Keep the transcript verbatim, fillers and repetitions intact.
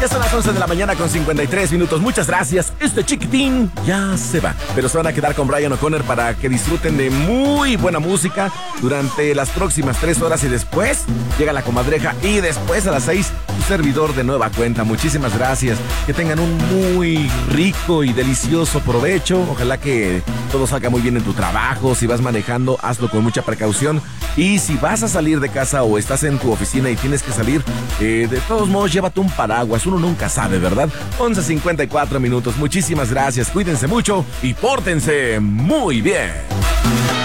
Ya son las once de la mañana con cincuenta y tres minutos. Muchas gracias. Este chiquitín ya se va. Pero se van a quedar con Brian O'Connor para que disfruten de muy buena música durante las próximas tres horas. Y después llega la comadreja. Y después a las seis, tu servidor de nueva cuenta. Muchísimas gracias. Que tengan un muy rico y delicioso provecho. Ojalá que todo salga muy bien en tu trabajo. Si vas manejando, hazlo con mucha precaución. Y si vas a salir de casa o estás en tu oficina y tienes que salir, eh, de todos modos, llévate un paraguas. Uno nunca sabe, ¿verdad? once cincuenta y cuatro minutos. Muchísimas gracias. Cuídense mucho y pórtense muy bien.